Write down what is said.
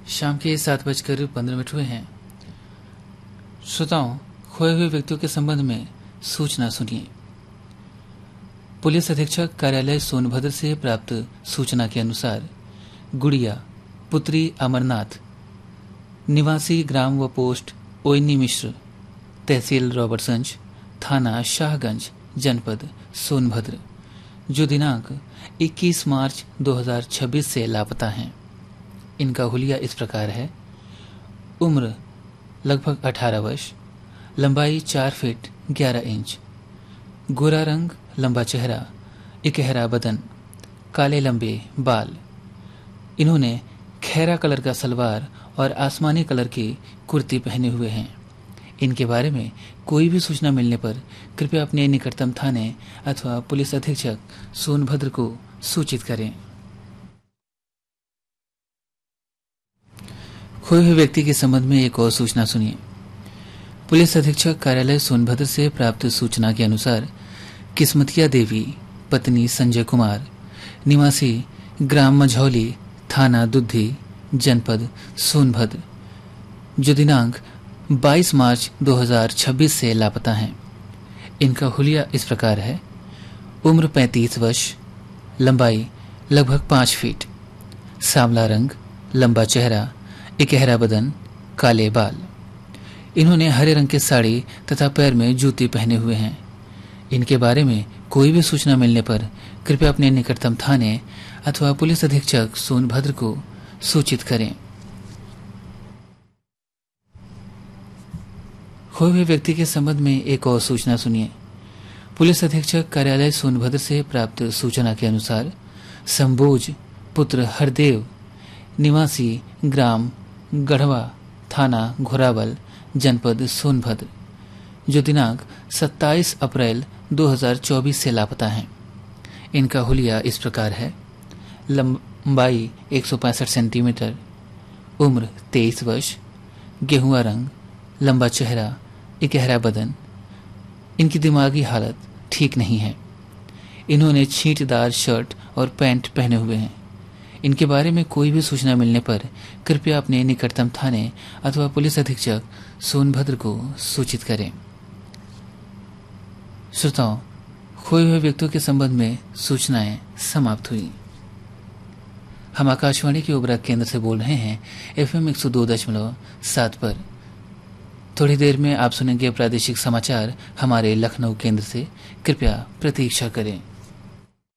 शाम के 7:15 हुए हैं। श्रोताओं, खोए हुए व्यक्तियों के संबंध में सूचना सुनिए। पुलिस अधीक्षक कार्यालय सोनभद्र से प्राप्त सूचना के अनुसार गुड़िया पुत्री अमरनाथ निवासी ग्राम व पोस्ट ओइनी मिश्र, तहसील रॉबर्ट्सगंज, थाना शाहगंज, जनपद सोनभद्र, जो दिनांक 21 मार्च 2026 से लापता हैं। इनका हुलिया इस प्रकार है। उम्र लगभग 18 वर्ष, लंबाई 4 फीट 11 इंच, गोरा रंग, लंबा चेहरा, इकहरा बदन, काले लंबे बाल। इन्होंने खैरा कलर का सलवार और आसमानी कलर की कुर्ती पहने हुए हैं। इनके बारे में कोई भी सूचना मिलने पर कृपया अपने निकटतम थाने अथवा पुलिस अधीक्षक सोनभद्र को सूचित करें। खोए हुए व्यक्ति के संबंध में एक और सूचना सुनिए। पुलिस अधीक्षक कार्यालय सोनभद्र से प्राप्त सूचना के अनुसार किस्मतिया देवी पत्नी संजय कुमार निवासी ग्राम मझौली, थाना दुद्धी, जनपद सोनभद्र, जो दिनांक 22 मार्च 2026 से लापता हैं। इनका हुलिया इस प्रकार है। उम्र 35 वर्ष, लंबाई लगभग 5 फीट, सांवला रंग, लंबा चेहरा, इकहरा बदन, काले बाल। इन्होंने हरे रंग की साड़ी तथा पैर में जूते पहने हुए हैं। इनके बारे में कोई भी सूचना मिलने पर कृपया अपने निकटतम थाने अथवा पुलिस अधीक्षक सोनभद्र को सूचित करें। खोए हुए व्यक्ति के संबंध में एक और सूचना सुनिए। पुलिस अधीक्षक कार्यालय सोनभद्र से प्राप्त सूचना के अनुसार संबोज पुत्र हरदेव निवासी ग्राम गढ़वा, थाना घोरावल, जनपद सोनभद्र, जो दिनांक 27 अप्रैल 2024 से लापता हैं। इनका हुलिया इस प्रकार है। लंबाई 165 सेंटीमीटर, उम्र 23 वर्ष, गेहुआ रंग, लंबा चेहरा, इकहरा बदन। इनकी दिमागी हालत ठीक नहीं है। इन्होंने छींटदार शर्ट और पैंट पहने हुए हैं। इनके बारे में कोई भी सूचना मिलने पर कृपया अपने निकटतम थाने अथवा पुलिस अधीक्षक सोनभद्र को सूचित करें। श्रोताओं, खोए हुए व्यक्तियों के संबंध में सूचनाएं समाप्त हुई। हम आकाशवाणी के ओबरा केंद्र से बोल रहे हैं FM 102.7 पर। थोड़ी देर में आप सुनेंगे प्रादेशिक समाचार हमारे लखनऊ केंद्र से। कृपया प्रतीक्षा करें।